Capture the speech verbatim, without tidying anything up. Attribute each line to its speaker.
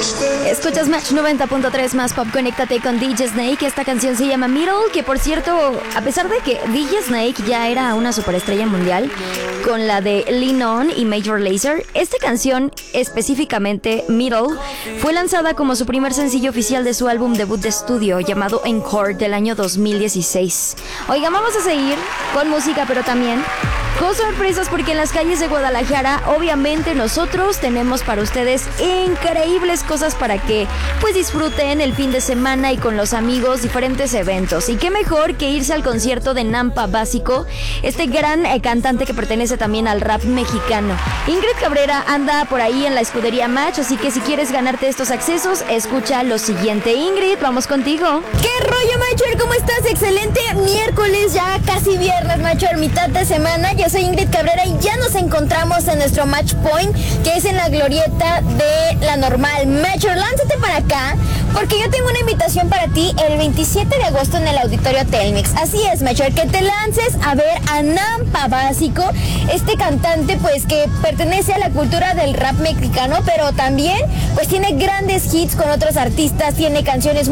Speaker 1: Escuchas Match noventa punto tres más Pop, conéctate con D J Snake. Esta canción se llama Middle, que por cierto, a pesar de que D J Snake ya era una superestrella mundial con la de Lean On y Major Lazer, esta canción, específicamente Middle, fue lanzada como su primer sencillo oficial de su álbum debut de estudio llamado Encore del año dos mil dieciséis. Oigan, vamos a seguir con música, pero también con sorpresas, porque en las calles de Guadalajara obviamente nosotros tenemos para ustedes increíbles cosas para que pues disfruten el fin de semana y con los amigos diferentes eventos. Y qué mejor que irse al concierto de Nampa Básico, este gran eh, cantante que pertenece también al rap mexicano. Ingrid Cabrera anda por ahí en la escudería Match, así que si quieres ganarte estos accesos, escucha lo siguiente. Ingrid, vamos contigo.
Speaker 2: ¿Qué rollo, Macher? ¿Cómo estás? Excelente miércoles, ya casi viernes, Macher, mitad de semana. Yo soy Ingrid Cabrera y ya nos encontramos en nuestro Match Point, que es en la glorieta de La Normal. Macher, lánzate para acá, porque yo tengo una invitación para ti el veintisiete de agosto en el Auditorio Telmex. Así es, Macher, que te lances a ver a Nampa Básico, este cantante pues que pertenece a la cultura del rap mexicano, pero también pues tiene grandes hits con otros artistas, tiene canciones